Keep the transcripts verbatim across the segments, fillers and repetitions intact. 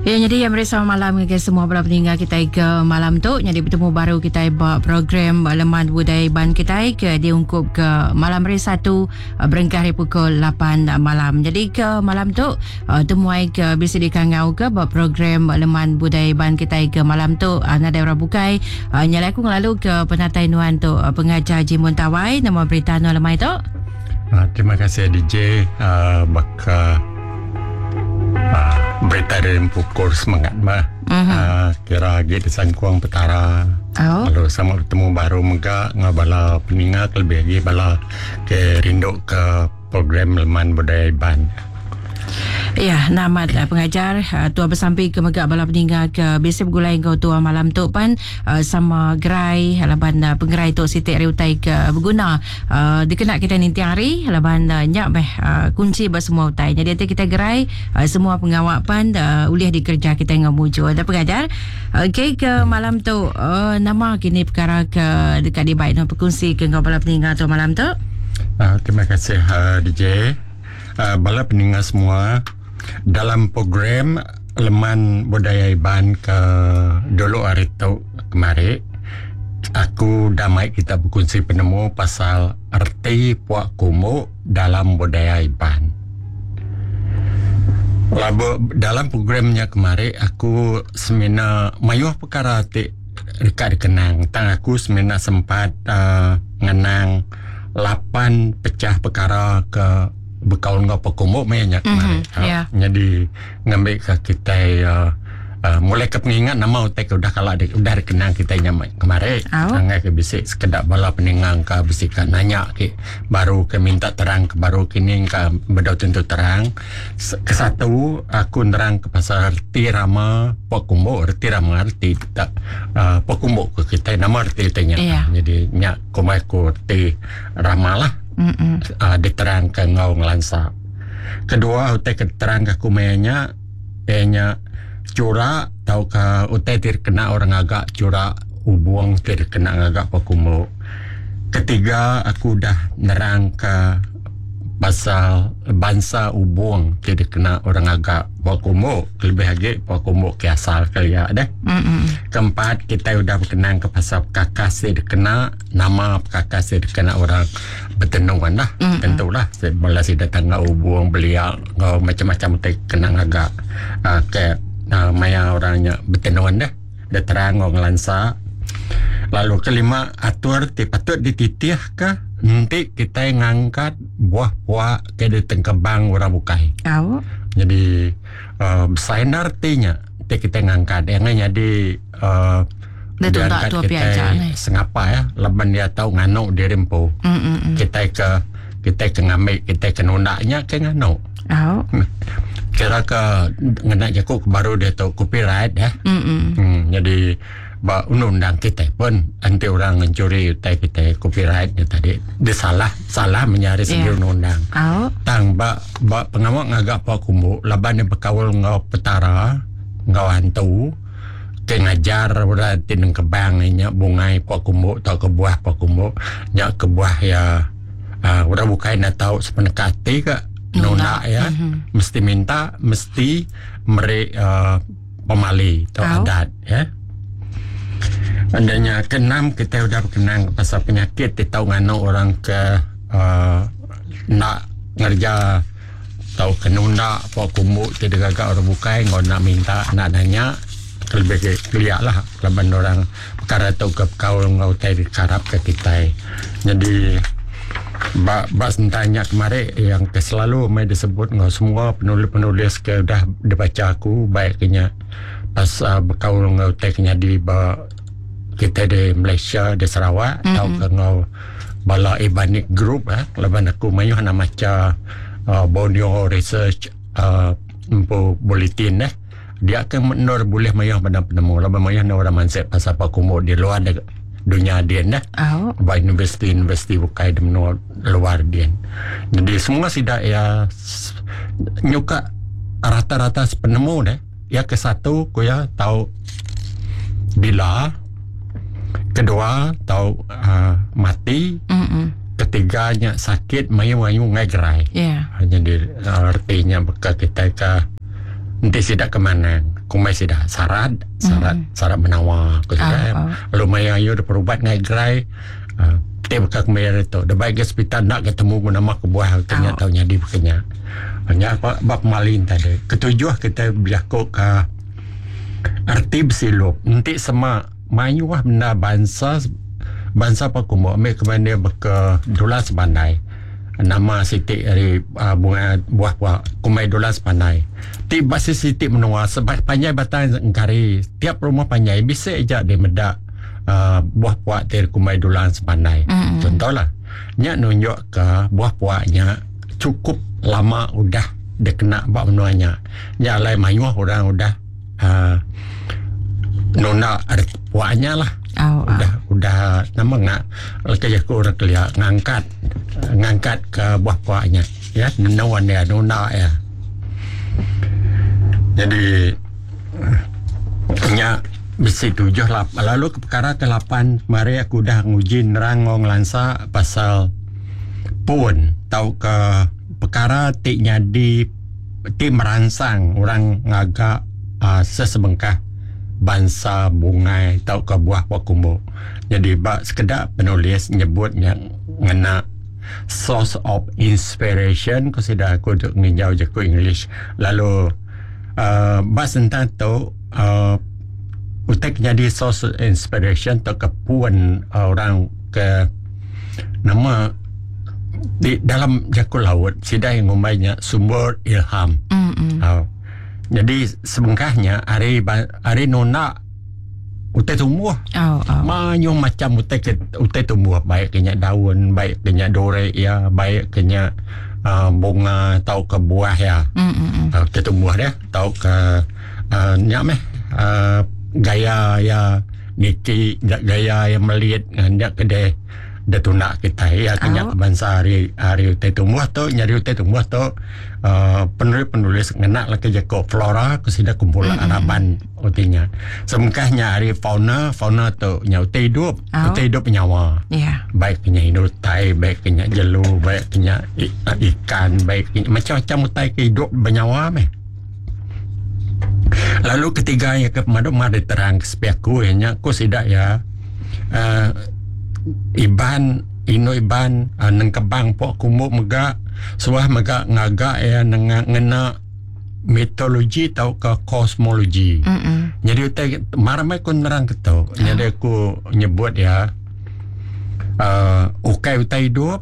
Ya, jadi yang bersama malam ke semua para pendengar kita ke malam tu. Jadi bertemu baru kita buat program Leman Budaya Iban kita ke diungkup ke malam hari satu berengkah hari pukul lapan malam. Jadi ke malam tu temuai ke bisa dikangau ke buat program Leman Budaya Iban kita ke malam tu nada orang bukai nyala aku ngelalu ke penatai nuan tu pengajar Jimun Tawai nama berita nu lemai tu. Uh, terima kasih D J uh, baka uh, berita dari pukul semangat mah uh-huh. uh, kira lagi di Sangkuang Petara. Oh. Lalu sama bertemu baru mega ngabala peningat lebih lagi bala ke rindu ke program Leman Budaya Iban. Ya, nama uh, pengajar uh, tua bersampai ke megak bala peninggal ke biasa bergulai kau tua malam tu pan uh, sama gerai laban uh, penggerai tu Siti Riutai ke berguna uh, dikena kita ninti hari laban uh, nyak beh uh, kunci bas semua utai. Jadi kita gerai uh, semua pengawak pan uh, uliah dikerja kita ngau mujur dan pengajar. Okey ke malam tu uh, nama kini perkara ke dekat di baik no berkongsi ke kau bala peninggal tu malam tu. Uh, terima kasih uh, D J. Uh, bala peninggal semua dalam program Leman Budaya Iban ke dulu hari tu kemarin aku damai kita berkongsi penemu pasal erti puak kumuk dalam budaya Iban. Lalu dalam programnya kemarin aku semina mayuh perkara ti dekat dikenang tang aku semina sempat uh, ngenang lapan pecah perkara ke berkaul ngau pekumuk banyak kemarin. Mm-hmm, yeah. Jadi ngambil ke kita uh, uh, mulai ke pengingat nama utai ke udah kalau udah dikenang kita nyamai kemarin. Oh. Angai ke bisik sekedar bala peningang ke bisik ke nanya ke baru ke minta terang ke baru kini ke bedau tentu terang. Ke satu aku terang ke pasal erti rama pekumuk, erti rama erti tak uh, pekumuk ke kita nama erti tanya. Yeah. Jadi nyak kumai ku erti rama lah. Uh, diterangkan ngau ngelansa. Kedua utai keterang ke kumenya enya cura tau ke utai terkena orang agak cura ubuang terkena agak pakumu. Ketiga aku dah nerang ke pasal bangsa ubuang terkena orang agak pakumu lebih lagi pakumu ke asal kali ya deh. Mm-mm. Keempat kita udah berkenang ke pasal kakas terkena nama kakas terkena orang bertenungan lah. Mm-hmm. Tentulah bila si datang ngau buang belia ngau macam-macam te kenang agak uh, ke uh, maya orangnya bertenungan dah dia terang ngau ngelansa. Lalu kelima atur ti patut dititih ke nanti kita ngangkat buah-buah ke di tengkebang orang bukai. Oh. Jadi uh, besain artinya ti kita ngangkat yang jadi uh, dia angkat kita sengapa ya leban dia tahu nganuk di rempo. Mm-mm. Kita ke kita ke ngambil kita ke nundaknya ke nganuk. Oh. Kira ke ngenak jakuk baru dia tahu copyright ya. Hmm, jadi ba undang kita pun anti orang mencuri utai kita copyrightnya tadi dia salah salah menyari sendiri yeah. Undang. Oh. Tang ba ba pengawak ngagak pa kumbu laban dia berkawal ngau petara ngau hantu ke ngajar berarti neng kebang nya bungai pak kumbu atau ke buah pak kumbu nya ke buah ya uh, udah bukai nak tahu sepenekati ke nona ya mm-hmm. Mesti minta mesti meri uh, pemali atau oh. Adat ya. Adanya keenam kita udah berkenang pasal penyakit kita tahu ngano orang ke uh, nak ngerja tahu ke nunda pak kumbu tidak gagak orang bukai ngau nak minta nak nanya lebih keliak lah laban orang perkara tu ke kau ngau tai dikarap ke kita. Jadi bak bak sentanya kemarin yang ke selalu mai disebut ngau semua penulis-penulis ke dah dibaca aku baiknya pas uh, berkaul ngau tai nya di ba, kita di Malaysia di Sarawak mm-hmm. Tau ke ngau bala Ibanik group eh laban aku mayuh nama maca uh, Borneo Research uh, bulletin eh dia akan menur boleh mayah pada penemu laba mayah na orang mindset pasal pakumo di luar de, dunia dia dah oh. By universiti universiti bukai di menur luar dia. Jadi semua sidak ya nyuka rata-rata penemu deh ya ke satu ku ya tahu bila kedua tahu uh, mati mm-mm. Ketiganya sakit mayu-mayu ngai gerai yeah. Jadi uh, artinya bekas kita ke nanti tidak kemanang kumai sida sarat sarat mm-hmm. sarat menawa ko sida oh, oh. Lumaya yo de perubat ngai grai uh, te bakak mer to de baik hospital nak ketemu guna mak buah ternyata oh. Nyadi bekenya hanya apa bab malin tadi ketujuh kita berlaku ke arti bersilop nanti sama mayuah benda bangsa bangsa apa kumbo ame kemana beka dolar sebanai nama Siti dari uh, bunga buah-buah kumai dolar sepanai tiba si Siti menua sebab panjai batang engkari tiap rumah panjai bisa aja dia medak uh, buah-buah dari kumai dolar sepanai mm-hmm. Contohlah nyak nunjuk ke buah-buahnya cukup lama udah dia kena bak menuanya nyak lai mayuah orang udah uh, nona ada buahnya lah. Oh, udah oh. udah nama nak lekaya ko orang kelia ngangkat ngangkat ke buah-buahnya ya nawan ya nona ya jadi nya bisi tujuh lap lalu ke perkara ke lapan mari aku dah nguji nerang ngong lansa pasal pun tahu ke perkara ti nyadi ti merangsang orang ngagak uh, sesebengkah bangsa bunga atau ke buah wakumbo. Jadi bak sekedar penulis nyebut yang ngena source of inspiration ko sida aku duk nginjau je ku English. Lalu uh, bak tentang tu uh, utek jadi source of inspiration tu kepuan orang ke nama di dalam jaku laut sida yang ngumainya sumber ilham. Mm-hmm. Uh, Jadi sebengkahnya hari hari nona utai tumbuh. Oh, oh. Banyak macam utai utai tumbuh baik kenya daun, baik kenya dore ya, baik kenya uh, bunga atau ke buah ya. Mm uh, utai tumbuh dia, atau ke uh, nyak meh uh, gaya ya niki gaya yang melihat nyak kedai datuna kita ya kenya oh. Bangsa hari hari utai tumbuh tu nyari utai tumbuh tu uh, penulis-penulis ngena lah ke jako flora ke sida kumpulan mm-hmm. Araban utinya semengkahnya hari fauna fauna tu nya utai hidup oh. Utai hidup nyawa yeah. Baik kenya hidup tai baik kenya jelu baik kenya ikan baik kenya, macam-macam utai hidup bernyawa meh. Lalu ketiga ya ke madu-madu terang sepiaku nya ku sida ya uh, Iban ino iban uh, nang kebang pok kumuk mega suah mega ngaga ya nang ngena mitologi tau ke kosmologi. Mm-mm. Jadi utai maramai ku nerang ketau. Oh. Jadi aku nyebut ya uh, ukai utai hidup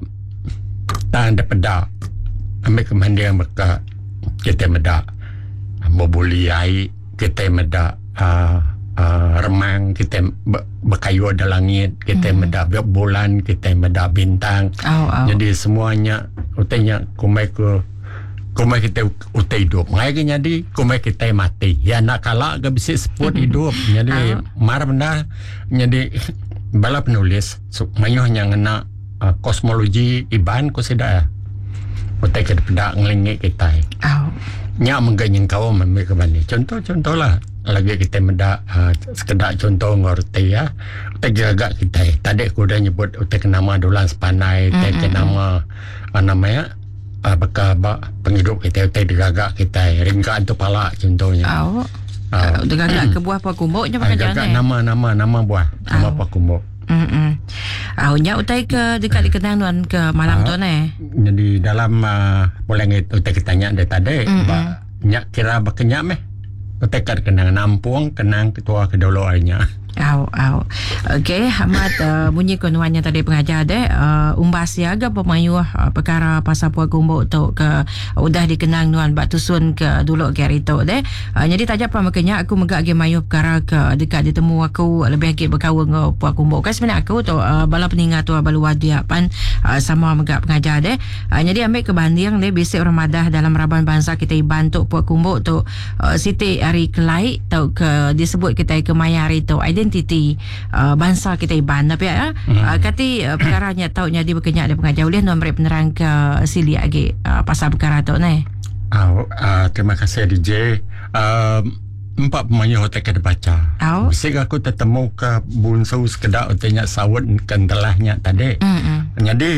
tak ada pedak ambil kemandian meka kita medak bobuli ai kita medak uh, Uh, remang kita be- berkayu ada langit kita hmm. medak bulan kita medak bintang oh, oh. Jadi semuanya utainya kumai ke kumai kita utai hidup ngai ke jadi kumai kita mati ya nak kalah ke bisa sebut hidup jadi oh. Mar benda jadi bala penulis so, mayuh yang ngena uh, kosmologi iban ko sida utai ke pedak ngelingit kita oh. Nya mengganyang kau memang ke bani contoh-contoh lah lagi kita mendak uh, sekedar contoh ngerti ya kita jaga kita tadi aku dah nyebut utek nama dolan sepanai utek mm-hmm. nama uh, namanya uh, baka penghidup kita utek digaga kita ringkaan tu pala contohnya oh uh, digaga ke buah pakumboknya pakai jalan nama-nama nama buah nama oh. Pakumbok hmm aunya utai ke dekat dikenang tuan ke malam uh, tu ne jadi dalam uh, boleh utek tanya dari tadi mm-hmm. ba nyak kira bakenya meh Tekat kenang nampung, kenang ketua kedoloannya. Au, au. Okey, Ahmad uh, bunyi konuannya tadi pengajar deh. Uh, umbas siaga pemayuh uh, perkara pasal puak kumbuk tu ke uh, udah dikenang nuan bak tusun ke dulu ke hari tu deh. Uh, jadi tajak apa makanya aku megak ge mayuh perkara ke dekat ditemu aku lebih lagi berkawan dengan puak kumbuk. Kan sebenarnya aku tu uh, bala peninggal tu balu wadia pan uh, sama megak pengajar deh. Uh, jadi ambil kebanding deh bisik orang madah dalam raban bangsa kita bantu puak kumbuk tu uh, Siti hari kelai tau ke disebut kita ke mayari tu identiti uh, bangsa kita iban tapi ya hmm. uh, kati uh, perkaranya taunya di berkenyak ada pengajar boleh nombor penerang ke sili lagi uh, pasal perkara tu ni. Oh, uh, terima kasih D J. Uh, empat pemain hotel kita baca. Oh. Bisik aku tertemu ke bunsu sekedar hotelnya sawut kentelahnya tadi. Mm-hmm. Jadi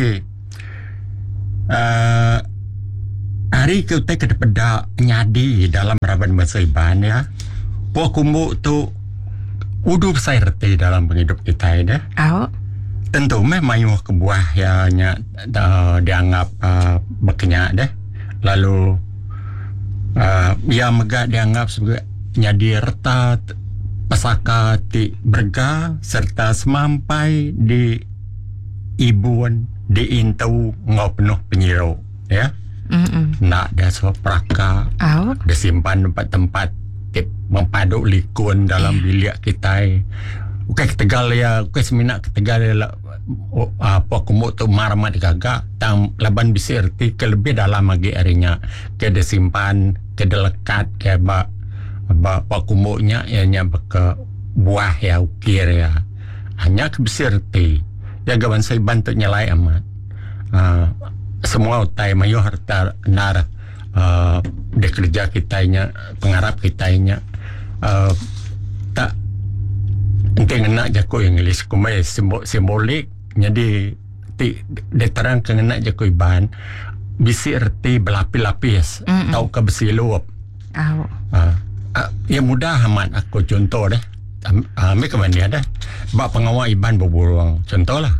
uh, hari ke hotel kita pada nyadi dalam raban bahasa iban ya. Puak kumuk tu udah besar reti dalam penghidup kita dah. Oh. Tentu memang mayuh ke buah yang uh, dianggap uh, berkenyak dah. Lalu uh, yang megak dianggap sebagai nyadi reta pesaka ti berga serta semampai di ibuan di intau ngau penuh penyiro ya. Mm-mm. Nak dia so praka oh. Dia simpan tempat-tempat tip mempaduk likun dalam bilik kita. Okey ketegal ya, okey seminak ketegal ya apa kumuk tu marmat gagak tang laban bisir ti ke lebih dalam lagi harinya ke dia simpan ke dia lekat ke ba ba apa kumuknya ianya ke buah ya ukir ya hanya ke bisir ti ya gawan saya bantu nyalai amat uh, semua utai mayu harta nar uh, de kerja kitanya pengarap kitanya uh, tak penting nak jako English kumai simbol simbolik jadi ti deterang kena jako iban bisi erti berlapis-lapis tahu ke besi luap oh. uh, uh, ya mudah amat aku contoh deh ambil uh, ke mana dah bak pengawal iban berburung contohlah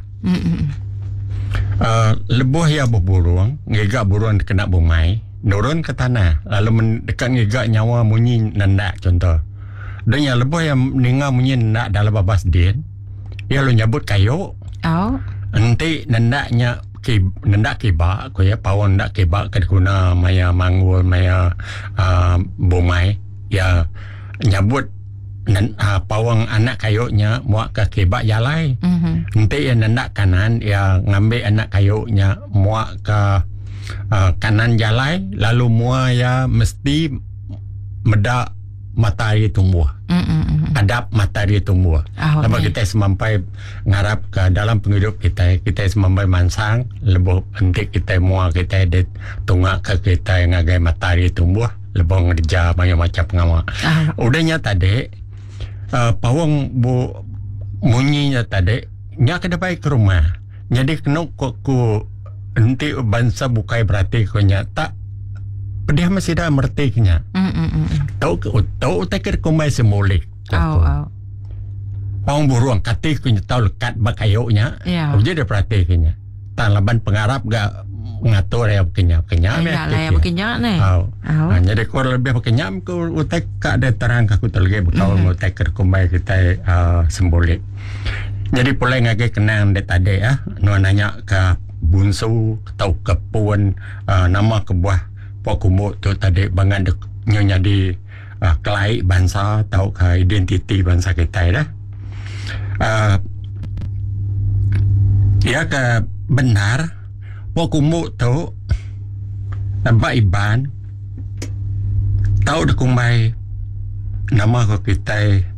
uh, lebuh ya berburung ngegak burung kena bumai nurun ke tanah lalu mendekat ngegak nyawa munyi nandak contoh dan yang lebuh yang meninggal munyi nandak dalam babas din ya lu nyabut kayu oh nanti nandaknya ki nandak kiba ko ya pawon ndak kiba ke guna maya manggul maya uh, bumai ya nyabut nan uh, pawang anak kayunya muak ke kiba jalai mm-hmm. nanti yang nandak kanan ya ngambil anak kayunya muak ke uh, kanan jalai lalu mua ya mesti medak matahari tumbuh. Mm-mm. Adap matahari tumbuh. Oh, okay. Kita semampai ngarap ke dalam penghidup kita, kita semampai mansang, lebih penting kita mua kita det tunggak ke kita yang agai matahari tumbuh, lebih ngerja banyak macam pengawal. Oh. Udahnya tadi, uh, pawang bu munyinya tadi, nya kena baik ke rumah. Jadi kena kok ku nanti bangsa bukai berarti kau nyata. Dia masih dah mertiknya. Tahu tahu takir kumai semolik. Oh, oh. Pawang burung katik punya tahu lekat bakayunya. Yeah. Jadi dia perhatikannya. Tan laban pengarap gak ngatur ya bekenya bekenya. Ya lah ya bekenya nih. Oh. Oh. Nah, jadi kau lebih bekenya kau utek kak ada terang aku terlebih bekau mau takir kumai kita uh, sembolik. Jadi pulai ngage kenang det tadi ya. Nuan nanya ke bunsu tahu kepun uh, nama kebuah kumuk tu tadi bangan nyonya di uh, kelai bangsa tahu ke identiti bangsa kita dah. Uh, ya ke benar kumuk tu nambah iban tahu dekumai nama ko kita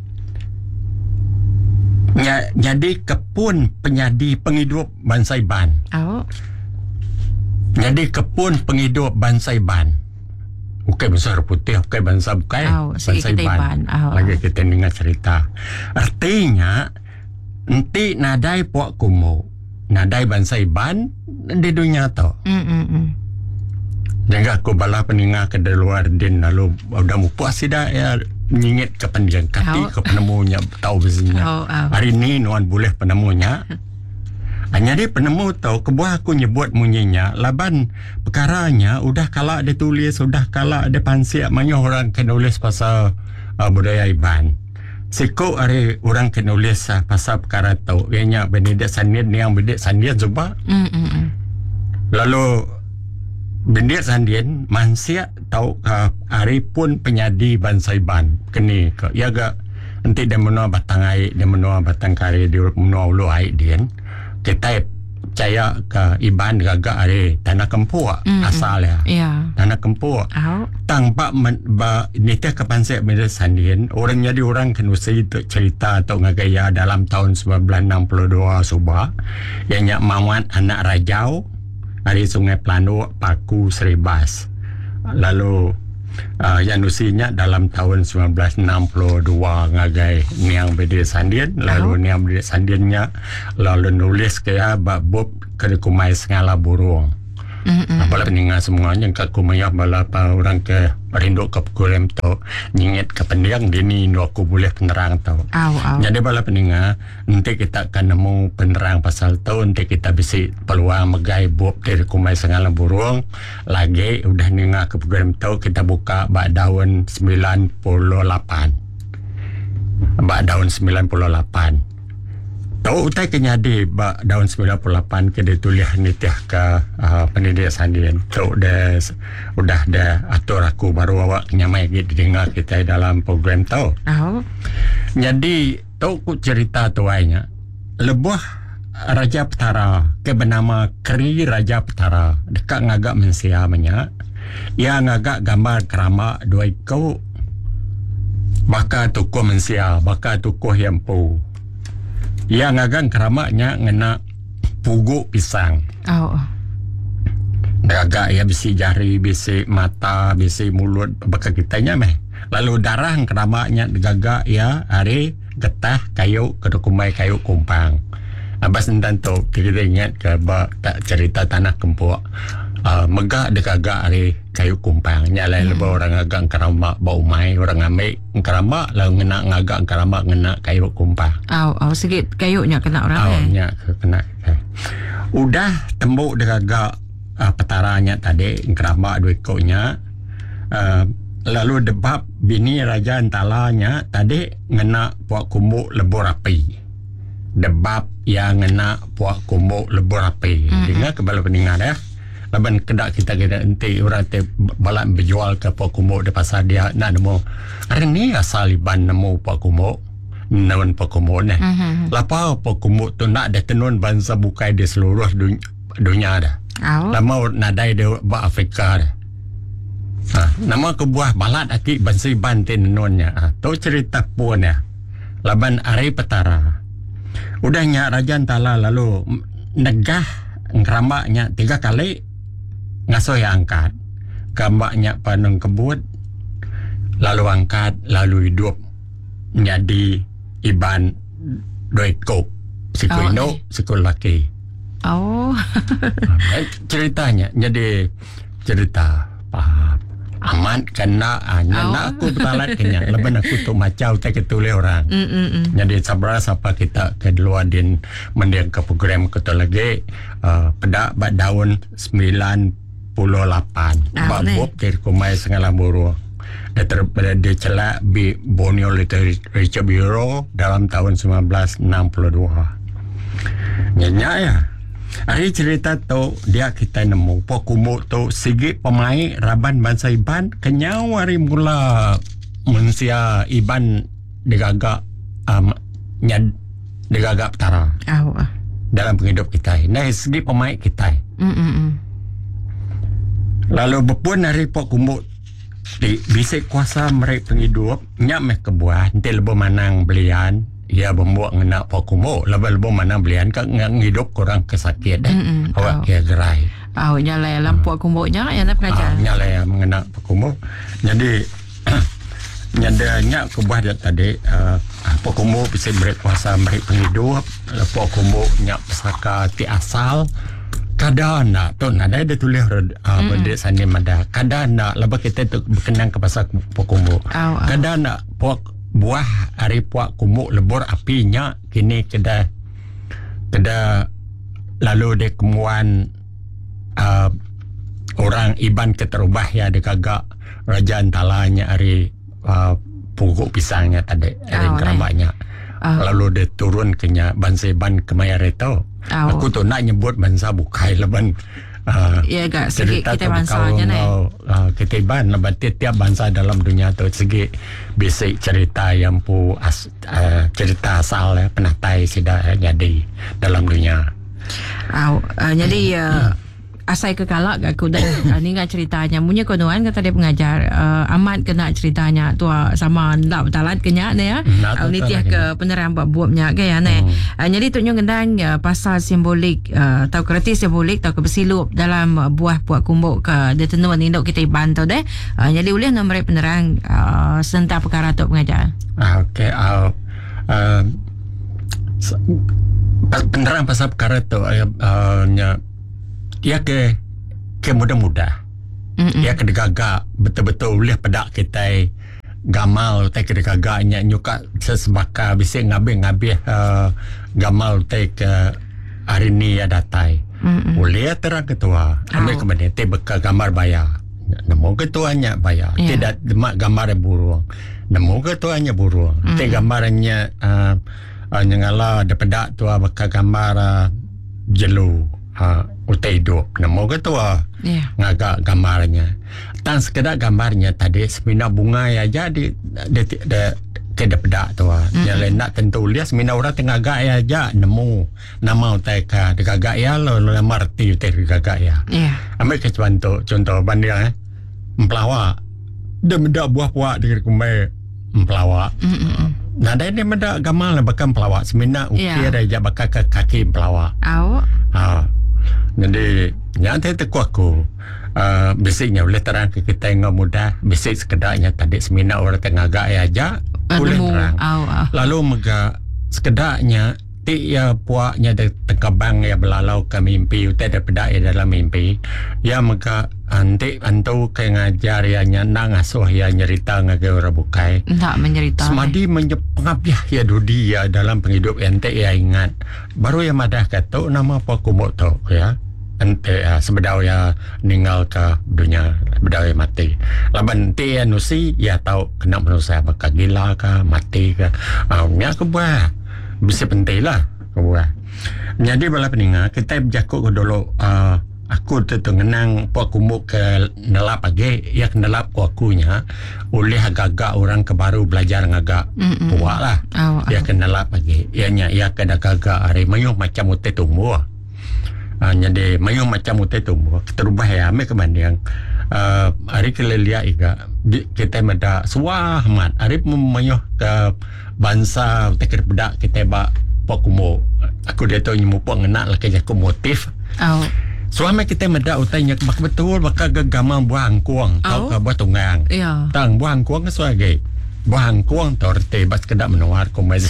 nya, jadi kepun penyadi penghidup bangsa iban. Oh. Jadi kepun penghidup bangsa Iban. Okey bangsa putih, okey bangsa bukai, oh, bangsa Iban. Oh. Lagi kita dengar cerita. Artinya nanti nadai puak kumuk, nadai bangsa Iban di dunia tu. Mm Jangan aku bala peningat ke luar din lalu udah mu puas tidak ya nyingit ke pendidikan kati oh. ke penemunya tahu besinya. Oh, oh. Hari ni nuan boleh penemunya. Hanya dia penemu tahu kebuah aku nyebut munyinya laban perkaranya udah kala dia tulis udah kala dia pansiak banyak orang kena nulis pasal uh, budaya Iban. Siko ada orang kena nulis uh, pasal perkara tahu ianya Benedict Sandian ni yang Benedict Sandian cuba. Mm-mm. Lalu Benedict Sandian mansiak tahu uh, hari pun penyadi bangsa Iban kini ke ya ga nanti dia menua batang air dia menua batang kari dia menua ulu air dia. Kita percaya ke Iban gagak ada tanah kempur mm-hmm. asal ya. Yeah. Tanah kempur. Oh. Tanpa men, ba, ini teh kepansek Benedict Sandian orang jadi orang kenusi cerita atau ngagaya dalam tahun seribu sembilan ratus enam puluh dua subah yang nyak mawat anak rajau dari Sungai Pelanu Paku Seribas. Lalu uh, yang usianya dalam tahun seribu sembilan ratus enam puluh dua ngagai niang Benedict Sandian lalu oh. niang Benedict Sandiannya lalu nulis kaya bab ke kumai segala burung Mm-hmm. Bala peningan semuanya kat kumaya bala pa orang ke rindu ke program tu nyingit ke pendiang dini nu aku boleh penerang tau. Au, au. Jadi bala peningan nanti kita akan nemu penerang pasal tu nanti kita bisa peluang megai buat dari kumai sengalang burung lagi udah ninga ke program tu kita buka bak daun sembilan puluh lapan. Bak daun sembilan puluh lapan. Tahu utai kenyadi bak daun sembilan puluh lapan ke dia tulis nitiah ke uh, pendidik sandin. Tahu dah udah dah atur aku baru awak nyamai gitu dengar kita dalam program tahu. Oh. Jadi tahu ku cerita tuainya. Lebuh Raja Petara ke bernama Keri Raja Petara dekat ngagak Mensia banyak. Ia ngagak gambar kerama dua ikau. Baka tukuh Mensia, baka tukuh Yampu. Ia ngagang keramaknya ngena puguk pisang. Oh. Agak ya bisi jari, bisi mata, bisi mulut bakal kitanya meh. Lalu darah keramaknya gagak ya hari getah kayu kedukumai kayu kumpang. Abas nanti tu kita ingat ke bak tak cerita tanah kempuk. Uh, megah dekagak hari kayu kumpang nyalai hmm. Lebih orang agak keramak bau mai orang ambil keramak lalu ngena ngagak keramak ngena kayu kumpang. Au, au sikit kayunya kena orang oh, eh. Nya kena. Udah tembuk dekagak uh, petaranya tadi keramak dua ekornya. Uh, lalu debab bini raja antalanya tadi ngena puak kumbuk lebur api. Debab yang ngena puak kumbuk lebur api. Hmm. Dengar kebala pendengar ya. Laban kedak kita kita nanti orang te balak berjual ke Puak Kumbuk di pasar dia nak nemu hari ni asal iban nemu Puak Kumbuk namun Puak Kumbuk ni uh-huh. Lapa Puak Kumbuk tu nak ada tenun bangsa bukai di seluruh dunia, dunia dah oh. Lama nadai di ba Afrika dah ha, nama kebuah balat aki bangsa iban tenunnya ha, tu cerita pun ya laban Ari Petara udahnya Raja Antala lalu negah ngeramaknya tiga kali ngasoy angkat gambaknya paneng kebut lalu angkat lalu hidup menjadi iban doi kop siku oh, Indo okay. Siku laki oh ceritanya jadi cerita paham aman kena hanya oh. Nak aku betalat kenya leban aku tu macau tak ketulih orang mm-mm. Jadi sabar siapa kita ke luar din mendiang ke program kita lagi uh, pedak bak daun sembilan puluh lapan bak buat ke kumai sengalang buru dia terpada dia celak di Borneo Literature Bureau dalam tahun sembilan belas enam puluh dua nyanyi ya. Hari cerita tu dia kita nemu Puak Kumbuk tu sigi pemain raban bangsa iban kenyau hari mula mensia iban digagak um, nyad digagak Petara oh. Dalam penghidup kita nah segi pemain kita mm-mm. Lalu berpun hari Puak Kumbuk di bisik kuasa mereka penghidup nyak meh kebuah nanti lebih manang belian ia membuat ngena Puak Kumbuk lebih-lebih mana belian kan ngidup kurang kesakit dah awak kia gerai oh nyalai dalam Puak Kumbuknya yang nak pengajar oh, nyalai mengena Puak Kumbuk jadi nyadanya kebuah dia tadi uh, Puak Kumbuk bisa berkuasa mereka penghidup Puak Kumbuk nyak pesaka ti asal kadang nak tu nak ada tulis uh, benda sani mada kadang nak lebih kita tu berkenang ke pasal Puak Kumbuk oh, oh. Kadang nak Puak buah hari Puak Kumbuk lebur apinya kini keda keda lalu dia kemuan uh, orang iban keterubah ya dia kagak Raja Antalanya hari uh, puguk pisangnya tadi hari oh, keramaknya oh. Lalu dia turun kenya bangsa iban kemaya reto oh. Aku tu nak nyebut bangsa bukai leban Uh, ya agak segi kita bangsanya ni uh, kita iban lebat tiap bangsa dalam dunia tu segi basic cerita yang pu as, uh, cerita asal ya, penatai sudah jadi dalam dunia oh, uh, jadi uh, asai kekalak aku dah ni kan ceritanya punya konoan kata dia pengajar uh, amat kena ceritanya tu uh, sama ndak betalat kenya ni ya uh, ni tiah ke penerang buat buatnya ke ya ni hmm. uh, jadi tunjuk gendang uh, pasal simbolik uh, atau kerti simbolik atau kebesilup dalam uh, buah Puak Kumbuk ke dia tenun induk kita iban tu deh uh, jadi boleh nombor penerang uh, sentang perkara tu pengajar ah, okey uh, uh, penerang pasal perkara tu uh, uh, nya ya ke ke mudah-mudah. Mm-mm. Ya kedegagak betul-betul boleh pedak kita gamal te kedegagaknya nyuka sesebaka bisa ngabih-ngabih uh, gamal te ke hari ni ya datai. Mm-mm. Boleh terang ketua. Oh. Ambil kemudian te beka gambar bayar. Nemu ketuanya bayar. Yeah. Tidak demak gambar burung. Nemu ketuanya burung. Mm-hmm. Te gambarnya uh, uh, nyangala ada pedak tua beka gambar uh, jelu uh, utai hidup. Nemu ketua. Yeah. Ngagak gambarnya. Tan sekedar gambarnya tadi semina bunga ya jadi de de ke pedak tua. Mm-hmm. Yang lain nak tentu lihat semina orang tengah gak ya aja nemu nama utai ka de gagak ya lo lo marti utai gagak ya. Yeah. Ambil ke contoh contoh banding eh Mempelawak dia mendak buah puak dengan kumai mempelawak. Mm-mm. Nah dia ni mendak gamal bakal pelawak semina ukir yeah. Dia bakal ke kaki pelawak. Au. Ha. Jadi yang saya teku aku uh, basicnya boleh terang ke kita yang mudah basic sekedarnya tadi semina orang tengah gak aja boleh terang. Au, au. Lalu mega sekedarnya ti ya puaknya de tekabang ya belalau ke mimpi utai de pedak ya dalam mimpi ya maka anti antu ke ngajar ya nyanang asuh ya nyerita ngage ora bukai tak mencerita semadi menyepengapiah ya dudi ya dalam penghidup ente ya ingat baru ya madah kata nama apa kumuk tu ya ente ya sebedau ya ninggal ke dunia bedau ya mati laban ente ya nusi ya tahu kena manusia bakal gila ke mati ke uh, ya kebuah bisa penting lah kebuah. Jadi bala peninga kita berjakuk ke dulu uh, aku tu ngenang puak kumuk ke nelap age ya ke nelap ku akunya oleh agak-agak orang ke baru belajar ngagak puak lah oh, ya ke nelap age ianya ya ke agak-agak hari mayuh macam utai tumbuh uh, jadi mayuh macam utai tumbuh kita rubah ya ambil kebanding uh, hari kelelia iga kita meda suah mat hari mayuh ke bangsa tekir bedak kita bak pok kumo aku dia tahu nyemu pok ngenak lah kerja aku motif oh. Suami kita medak utainya bak betul bakal gagamang buah angkuang oh. Tau ke buah tunggang yeah. Tang buah angkuang ke suage buah angkuang torte bas kedak menawar kumbas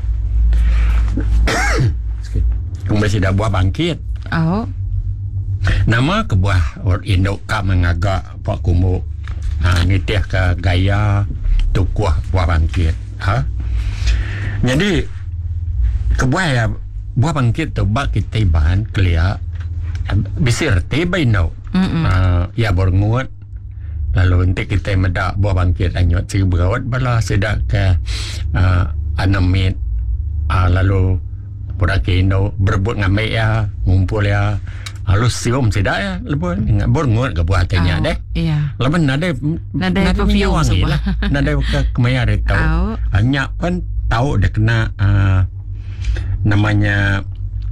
kumbas dah buah bangkit oh. Nama ke buah or induk kak mengagak pok kumo ha nitih ke gaya tukuah buah bangkit ha. Jadi kebuah ya buah bangkit tu bak kita bahan kelia bisir tiba ino uh, ya berngut lalu nanti kita medak buah bangkit anyot si berawat bala sedak ke uh, anamit uh, lalu budak ino berebut ngambil ya ngumpul ya lalu sium sedak ya lepas berngut ke buah tanya deh iya lepas nade nade perfume lah nade ke kemayar itu hanya pun tahu dia kena uh, namanya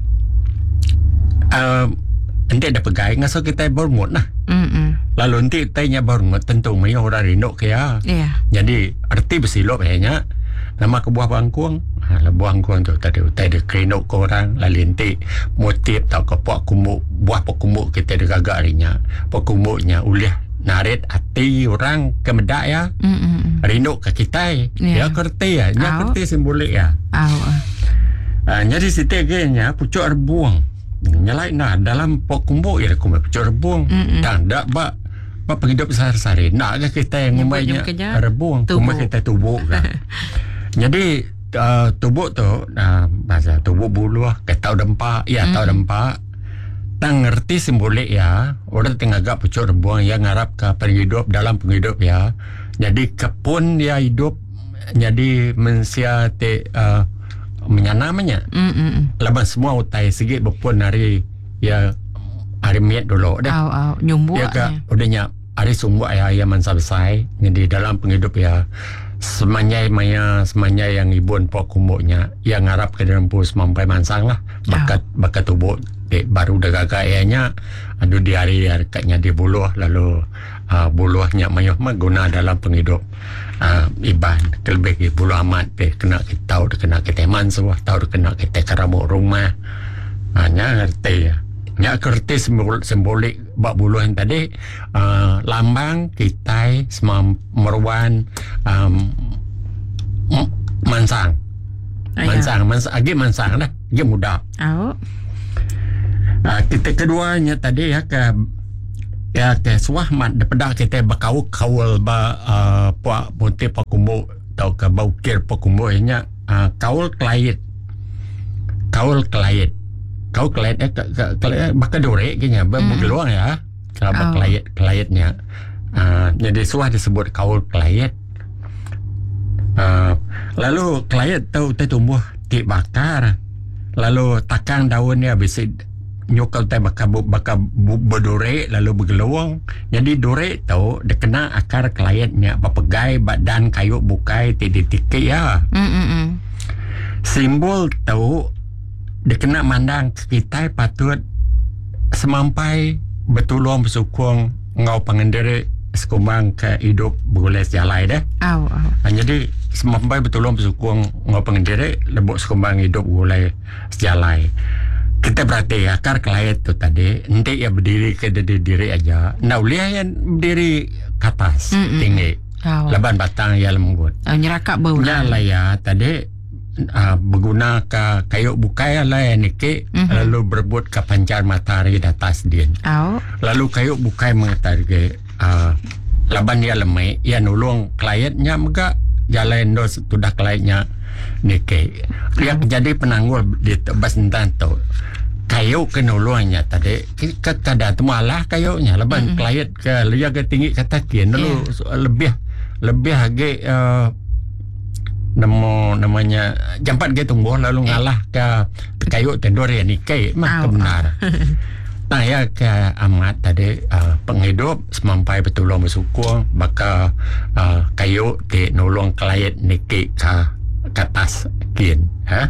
uh, nanti ada pegai ngaso kita berngut lah mm-mm. Lalu nanti tanya berngut tentu mai orang rindu kaya yeah. Jadi arti bersilop hanya nama ke buah bangkuang ha, buah bangkuang tu tadi utai dia kerinuk ke orang lalu nanti motif tau ke puak kumuk buah puak kumuk kita ada gagak harinya puak kumuknya ulih narit hati orang ke medak ya mm-mm. Rindu ke kita yeah. Ya kerti ya nya kerti simbolik ya oh. uh, jadi sitegenya pucuk rebuang nyalai nah dalam pok kumbuk ya kumbuk pucuk rebuang dan dak bak bak penghidup sehari-hari nak ke kita yang ngumainya rebuang kumbuk kita tubuk kan. Jadi uh, tubuk tu uh, bahasa tubuk buluh ke tau dempak ya mm. Tau dempak tang ngerti simbolik ya orang tengah agak pucuk rebuang yang ngarap ke penghidup dalam penghidup ya jadi kepun dia hidup jadi mensia te uh, menyanamanya mm lepas semua utai segit berpun hari ya hari miat dulu dah au au nyumbu ya ke udahnya hari sumbu ya ya mansa besai jadi dalam penghidup ya semanya maya semanya yang ibun pok kumuknya yang ngarap ke dalam pus mampai mansang lah bakat oh. Bakat tubuh de, baru dah gagak ianya aduh di hari harkatnya di buluh lalu uh, buluhnya mayuh mah guna dalam penghidup uh, iban kelebih buluh amat pe kena kita tahu kena kita mansuah tahu kena kita karamuk rumah hanya ngerti ya nya kerti simbol, simbolik bak buluh yang tadi uh, lambang kita semam meruan um, mansang mansang mansang agi mansang dah agi muda oh. uh, kita keduanya tadi ya ke ya ke suah mat daripada kita bakau kawal ba uh, puak putih pakumbo tau ke baukir pakumbo nya uh, kawal klait kawal klait kawal klait eh klait bakal dore kenya ba mm. geluang ya kalau oh. klait klaitnya uh, jadi suah disebut kawal klait. Uh, lalu klait tu tumbuh ti bakar, lalu takang daunnya bisa nyukal teh bakal bakal berdore lalu bergeluang. Jadi dore tu dia kena akar klaitnya bapegai badan kayu bukai titik ya. Mm-mm. Simbol tu dia kena mandang kita patut semampai betulung bersukung ngau pengendiri sekumbang ke hidup boleh sejalai dah. Au, au. Jadi semampai betulung bersukung ngau pengendiri lebok sekumbang hidup boleh sejalai. Kita berarti akar kelait tu tadi nanti ya berdiri ke diri diri aja. Nah uliah yang berdiri ke atas Mm-mm. tinggi. Oh. Laban batang ya lembut. Oh, nyerakak bau. Nah lah ya tadi uh, berguna ke kayu bukai lah ya niki mm-hmm. lalu berebut ke pancar matahari di atas dia. Oh. Lalu kayu bukai mengatakan uh, laban dia lemai ya nulung kliennya mega jalan dos sudah kliennya niki. Dia oh. jadi penanggul di tebas entan tu. Kayu kenuluannya tadi ke kada tu malah kayunya laban mm-hmm. klien ke liya ke tinggi kata kian lalu yeah. lebih lebih lagi uh, namo namanya jampat ke tumbuh lalu ngalah ke kayu tendur ya niki mah benar. Nah ya ke amat tadi uh, penghidup semampai betulung bersukung maka uh, kayu ke nulung klien niki ke ke atas kian ha.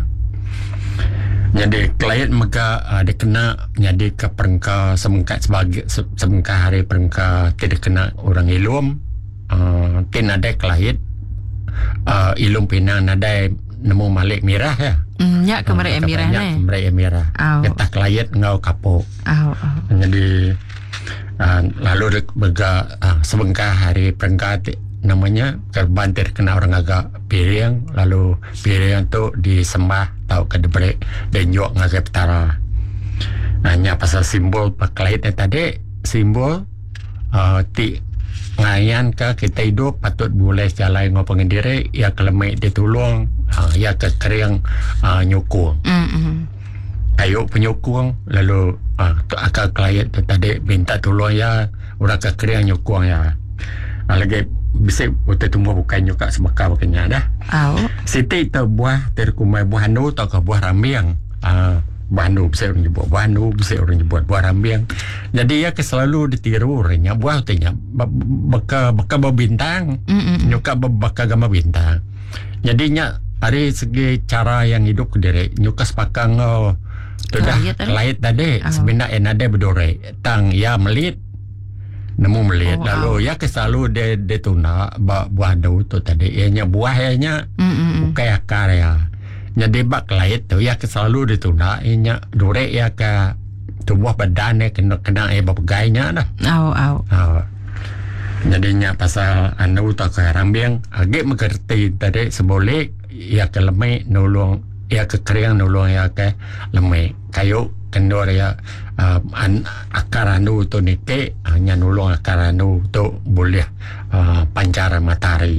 Jadi klien maka uh, dia kena jadi ke perengka semengkat sebagai se, semengkat hari perengka tidak kena orang ilum uh, tin ada klien uh, ilum pinang ada nemu malik mirah ya. Mm, ya kemarin uh, emirah ni. Kemarin emirah. Kita klien ngau kapok. Oh, oh. Jadi uh, lalu bega uh, semengkat hari perengka namanya terbantir kena orang agak piring lalu piring tu disembah tau ke debre dan nyok ngagak petara hanya pasal simbol paklaitnya tadi simbol uh, ti ngayan ke kita hidup patut boleh jalan ngau pengendiri ya kelemai ditulung uh, ya ke kering uh, nyukung mm-hmm. kayu penyukung lalu uh, akal klien tu tadi minta tolong ya orang ke kering nyukung ya uh, lagi bisa kita tumbuh bukan juga sebakar bukannya dah. Oh. Siti tu buah terkumai buah nu atau ke buah rambiang. Uh, buah nu bisa orang nyebut buah nu, bisa orang nyebut buah rambiang. Jadi ya ke selalu ditiru orangnya buah tu nya baka baka berbintang, nyuka baka gambar bintang. Jadinya dari segi cara yang hidup diri nyuka sepakang oh, tu dah lait tadi oh. Sebenarnya ada berdore tang ya melit nemu melihat oh, lalu oh. ya ke selalu dia dia tuna buah daun tu tadi ianya buahnya bukan akar ya jadi bak lait tu ya ke selalu dituna ianya dure ya ke tubuh badannya kena kena eh bapagainya dah au au oh. Jadinya pasal anu tak ke rambiang agak mengerti tadi seboleh ya ke lemai nulung ya ke kering nulung ya ke lemai kayu kendor ya uh, an, akar anu tu nike hanya nulung akar anu tu boleh uh, pancar matahari.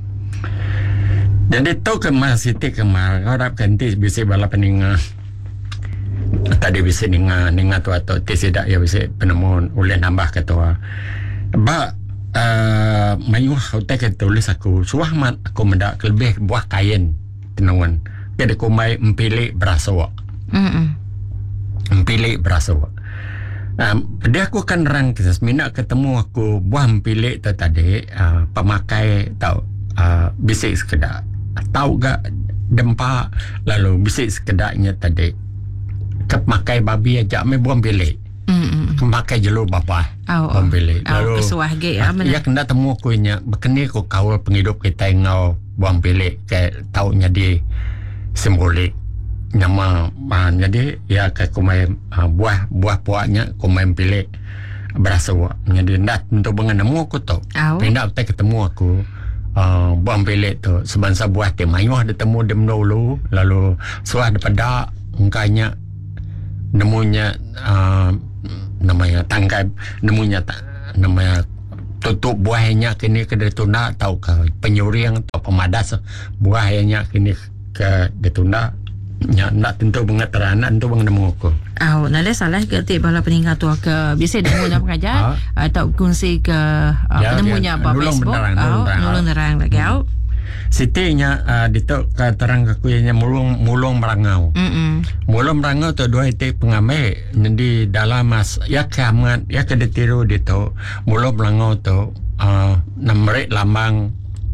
Jadi tu kemar siti kemar harap ganti bisa bala peninga tadi bisa ninga ninga tu atau tidak ya bisa penemu oleh nambah ketua ba uh, mayu hotel ke tulis aku suah mat aku mendak lebih buah kain tenuan kada ko mai empilih berasawa mm Empilih berasa. Um, dia aku kan rang kisah minat ketemu aku buah empilih tu tadi uh, pemakai tahu uh, bisik sekedar tahu gak dempa lalu bisik sekedarnya tadi kemakai babi aja me buah empilih kemakai jelu bapa oh, buah empilih oh, lalu kesuah ge ya uh, ya kena temu aku nya bekeni aku kawal penghidup kita ngau buah empilih ke taunya di simbolik nama uh, jadi ya ke kumai uh, buah buah puaknya kumai pilih berasa jadi ndak untuk mengenemu aku tu oh. Pindah kita ketemu aku uh, buah pilih tu sebangsa buah te mayuh ditemu dem dulu lalu suah daripada engkanya nemunya uh, namanya tangkai nemunya ta, namanya tutup buahnya kini ke detuna atau ke penyuring atau pemadas buahnya kini ke detuna nya nak tentu pengataranan tu bang nemu ko. Au, nale salah ke ti bala peninggal tu ke bisa demo nak pengajar atau kongsi ke penemunya apa Facebook. Au, nulung nerang lagi au. Sitinya uh, dito ka terang ka kuyanya mulung mulung merangau. Mm. Mulung merangau tu dua itu pengamai jadi dalam mas ya kaman ya kedetiru dito mulung merangau tu uh, namrek lambang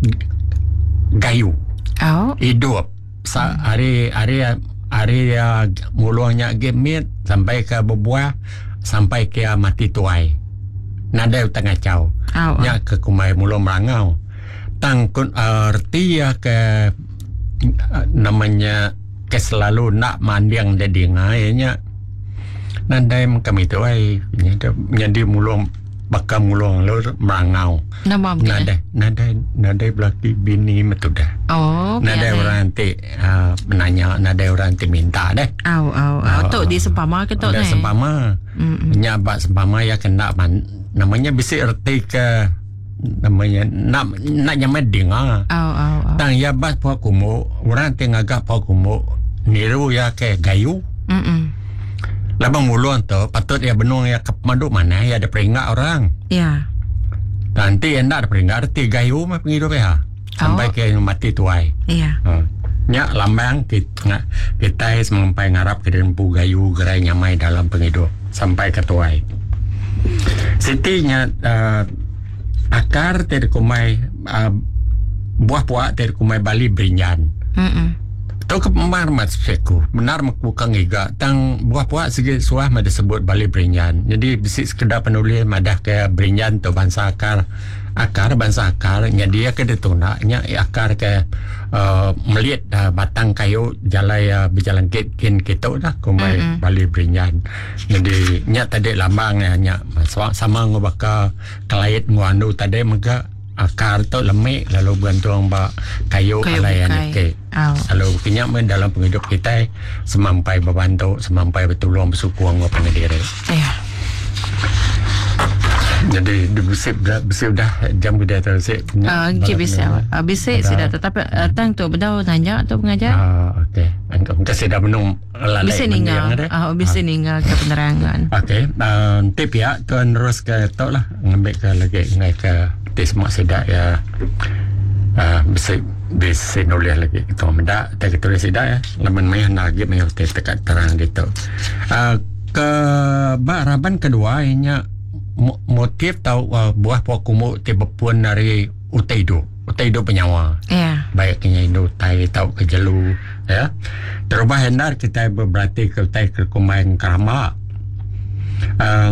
gayu. Oh. Hidup sa hari hari hari ya mulungnya gemit sampai ke berbuah sampai ke mati tuai. Nada tengah cau. Oh. Nya ke kumai mulung merangau. Tangkun arti ya ke namanya ke selalu nak mandiang jadi ngainya nandai kami tu ai jadi mulung bakal mulung lu merangau nama nada nada nada belaki bini metudah oh nada orang nanti uh, menanya nada orang nanti minta deh au au au tok di sempama ke tok ni sempama nyabak sempama ya kena man, namanya bisa erti ke namanya nak nak nyaman dengar. Oh oh oh. Tang ya bas po kumo orang tengah gak po kumo niru ya ke gayu. Mm. Labang mulun tu patut ya benung ya kepmandu mana ya ada peringat orang. Ya. Nanti anda ada peringat arti gayu mah penghidup ya. Sampai ke mati tuai. Iya. Uh. Nya lambang kita kita sampai ngarap ke dempu gayu gerai nyamai dalam penghidup sampai ke tuai. Sitinya uh, akar terkumai uh, buah-buah terkumai Bali Brinjan. Mm. Tahu ke benar mas seku benar makukang iga tang buah-buah segi suah mada sebut Bali Brinjan. Jadi bisi sekedar penulis madah ke Brinjan tu bangsa akar akar bangsa akar nya dia ke detuna nya akar ke uh, melihat uh, batang kayu jalai uh, berjalan kin kin kita dah kumai mm-hmm. Bali Brinjan. Jadi nya tadi lambang nya sama ngobaka kelait nguandu tadi maka akar tu lemik lalu bantuang ba kayu alayan ke. Oh. Lalu kinyak men dalam penghidup kita semampai berbantu semampai bertolong bersyukur ngau pengadiri. Ya. Jadi dibusip dah busip dah jam kita tersik. Ah, uh, bisa. Ah, bisa sudah tetapi tang tu bedau nanya tu pengajar. Ah, okey. Engkau kasi dah menung lalai. Bisa ninggal. Ah, bisa ninggal ke penerangan. Okey. Um, tip ya tuan terus ke tok lah ngambil ke lagi ngai ke tes mak sedak ya. Ah, bisa bisa nulis lagi kita mendak tak tulis sedak ya. Lamun mai lagi mai tekat terang gitu. Ah, ke baraban kedua inya motif tahu uh, buah pokok kumu tiba pun dari utaido utaido penyawa yeah. Baiknya itu tai tahu ke jelu ya terubah hendar kita berarti ke tai ke kumain kerama uh,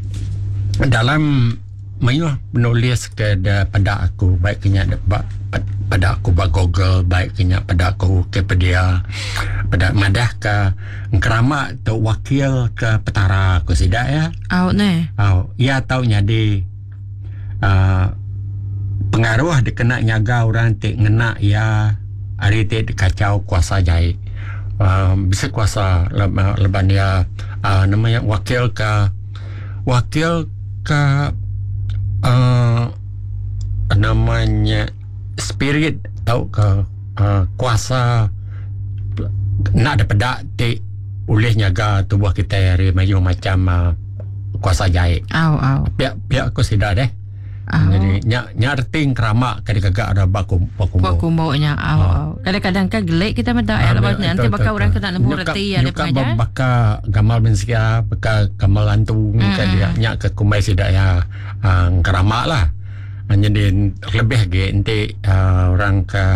dalam mayuh menulis ke pada aku baiknya pada aku ba Google baiknya pada aku ke pedia pada madah ke kerama tu wakil ke petara aku sidak ya au ne au ya tahu nyadi uh, pengaruh dikena nyaga orang tik ngena ya hari tik kacau kuasa jahit uh, bisa kuasa leban, leban ya uh, namanya wakil ke wakil ke uh, namanya spirit tahu ke uh, kuasa nak ada pedak ti ulih nyaga tubuh kita hari maju macam uh, kuasa jahit. Au au. Pihak pihak aku sedar deh. Au. Jadi nyak nyarting keramak kadang-kadang ada baku baku. Baku nya au au. Kadang-kadang kan gelek kita mendak ya lepas nanti bakal orang kena lembu reti ada pengajar. Bakal gamal mensia, bakal gamal lantung kan dia nyak ke kumai sedak ya uh, keramak lah. Jadi lebih ge nanti uh, orang ke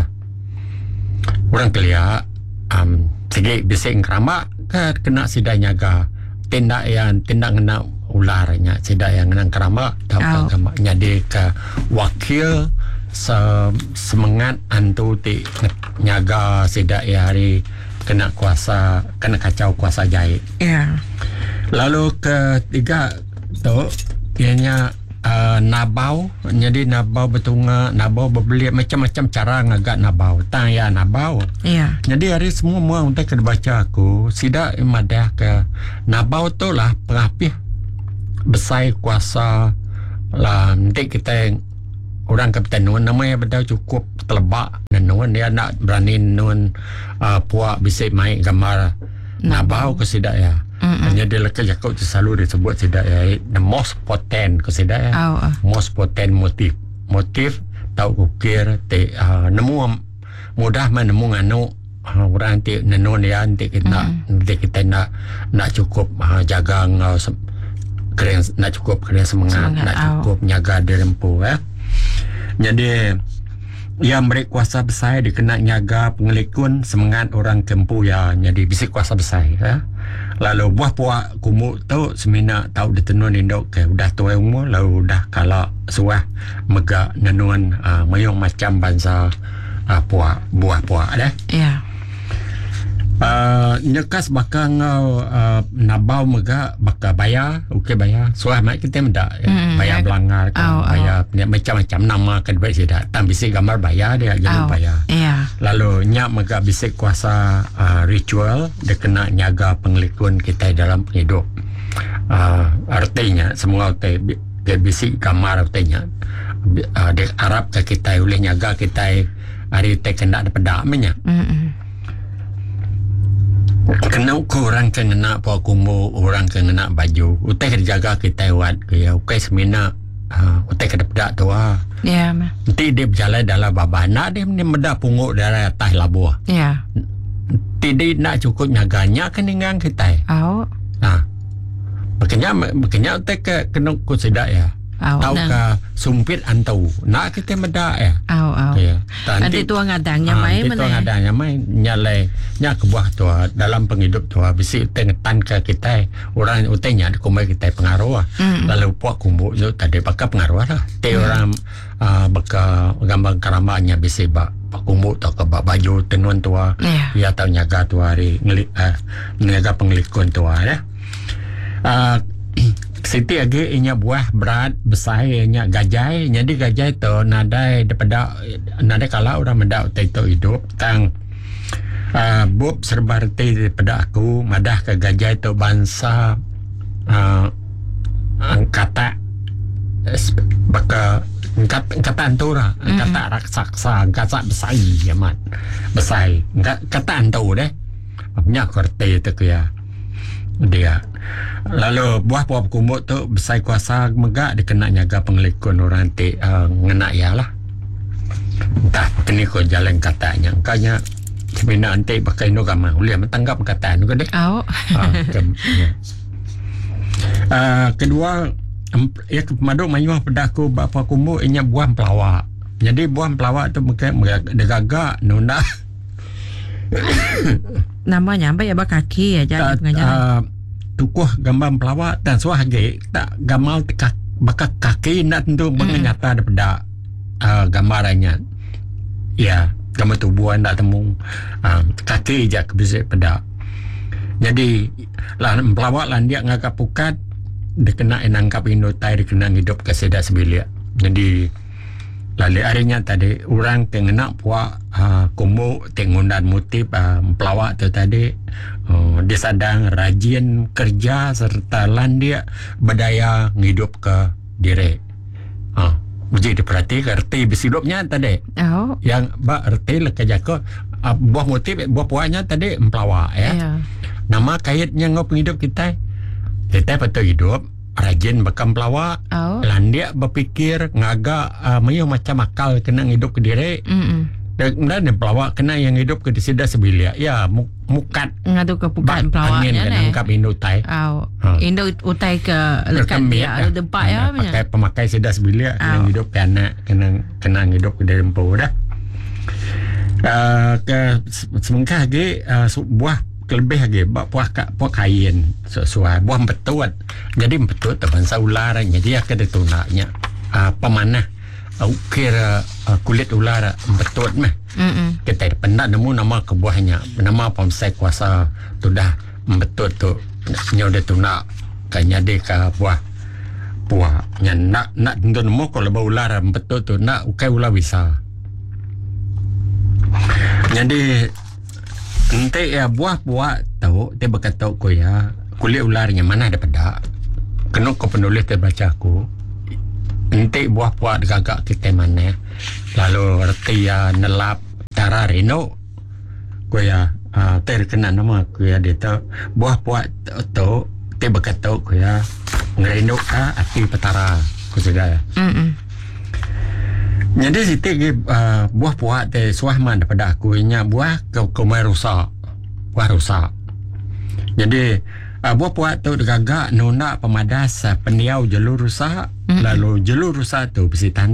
orang kelia um, segi bising keramak ke kena sidai nyaga tindak yang tindak kena ularnya sidai yang kena keramak tahu oh. Keramak jadi ke wakil se, semangat antu ti nyaga sidai hari kena kuasa kena kacau kuasa jahit. Yeah. Lalu ketiga tu ianya Uh, nabau jadi nabau betunga nabau berbeli macam-macam cara ngagak nabau tang ya nabau yeah. Jadi hari semua mua untuk kena baca aku sidak madah ke nabau tu lah pengapih besai kuasa lah nanti kita orang kapten nun namanya betul cukup telebak dan nun dia nak berani nun uh, puak bisik main gambar nabau ke sidak ya. Hanya dia lekat jakau selalu disebut sidak ya the most potent ke sidak ya. Oh, uh. Most potent motif. Motif tahu ukir te uh, nemu mudah menemu nganu uh, orang nanti nun dia nanti kita mm. nanti kita nak nak cukup uh, jaga ngau keren nak cukup keren semangat, semangat nak cukup oh. Nyaga dirempu eh. Jadi yang mereka kuasa besar dikena nyaga pengelikun semangat orang kempu ya jadi bisik kuasa besar ya. Lalu buah puak kumuk tu semina tahu ditenun indok ke udah tua umur lalu dah kalau suah megak nenun uh, mayung macam bangsa uh, puak buah puak dah. Ya. Yeah. Uh, nyekas bakal ngau uh, nabau mega bakal bayar okey bayar suah mak kita mendak ya. mm, bayar belanggar kan oh, bayar oh. Macam-macam nama kan baik tidak tam bisik gambar bayar dia jangan oh, bayar yeah. Lalu nyak mega bisik kuasa uh, ritual dia kena nyaga pengelikun kita dalam hidup uh, artinya semua te bisik gambar artinya uh, dia Arab ke kita boleh nyaga kita hari te kena dapat daknya. mm Kena orang kena puak kumbu orang kena baju utai kerjaga kita buat ya ukai semina uh, utai kedepak tua ya yeah, nanti dia berjalan dalam babah nak dia medah punguk dari atas labuh ya yeah. Tidak nak cukup nyaganya keningan kita oh ah makanya makanya utai ke kena ku sedak ya. Oh, tahu nah. Ke sumpit antau nak kita medak ya. Oh, oh. Ya. Nanti tua ngadangnya ha, main mana? Tua ngadangnya main nyalai nyak kebuah tua dalam penghidup tua bisi tengetan ke kita orang utenya kumai kita pengaruh. Mm. Lalu puak kumbu tu tadi pakai pengaruh lah. Te mm. orang uh, baka gambar karamanya bisi bak kumbu atau ke baju tenun tua. Yeah. Ya tahu nyaga tua hari ngelik uh, nyaga pengelikun tua ya. Uh, Siti lagi inya buah berat besar inya gajai jadi gajai tu nadai daripada nadai kala orang mendak itu hidup tang uh, bub serba reti daripada aku madah ke gajai tu bangsa uh, kata baka kata kata antura mm-hmm. Kata raksasa kata besar amat besar kata antu deh punya kerti tu ya dia. Lalu buah puak kumuk tu besar kuasa megak dia kena nyaga pengelikun orang nanti uh, ngena ya lah. Entah kini kau jalan katanya kanya sebenarnya nanti pakai no gamma boleh mentanggap kata nu deh. Oh. uh, ke, ya. uh, kedua ya kemaduk mayuh pedaku bapa kumuk inya buah pelawak. Jadi buah pelawak tu mungkin degagak nunda namanya apa ya bak kaki aja uh, tukuh gambar pelawak dan suah lagi tak gambar kak, bakal kaki nak tentu mm. nyata daripada uh, gambarannya ya gambar tubuh nak temu uh, kaki je bisa pada jadi lah pelawak lah dia ngagap pukat dia kena nangkap indutai dia kena hidup ke sedak sebilik jadi lalu harinya tadi orang kena puak uh, kumbu tengundan motif uh, pelawak tu tadi uh, dia sadang rajin kerja serta landia berdaya hidup ke diri uh, uji diperhati kerti besidupnya tadi oh. Yang bak erti lekat jako uh, buah motif buah puaknya tadi pelawak ya yeah. Nama kaitnya ngop hidup kita kita betul hidup rajin bekam pelawak oh. Landia berpikir ngaga uh, mayuh macam akal kena hidup ke diri dan dan pelawak kena yang hidup ke disida sebilia ya mu, mukat ngadu ke pukat pelawaknya ne angkap indo utai oh. Ha. Indo utai ke lekat dia ya, dempak ya pakai pemakai sida sebilia oh. Kena hidup ke anak kena kena hidup ke dari empu dah uh, ke semengkah lagi uh, buah kelebih lagi buat puak puak kain sesuai buah betut jadi betut bangsa ular jadi akan ditunaknya uh, pemanah ukir uh, kulit ular betut mah mm-mm. Kita pernah nemu nama kebuahnya nama pamsai kuasa tu dah betut tu nyo dia tunak kan jadi ke buah buah yang nak nak tentu nemu kalau bau ular betut tu nak ukai ular bisa jadi nanti ya buah-buah tahu dia berkata aku ya kulit ularnya mana ada pada kena kau penulis dia baca aku Nanti buah puak gagak kita mana. Lalu reti ya nelap cara reno. Ko ya uh, terkena nama ko ya dia tu buah puak tu te bakato ko ya ngreno ka ati petara ko sudah. Mm. Jadi situ uh, buah puak te suahman daripada aku nya buah ke komai rusak. Buah rusak. Jadi uh, buah puak tu gagak nuna pemadas uh, peniau jalur rusak. Mm. Lalu jalur rusak tu besi tanah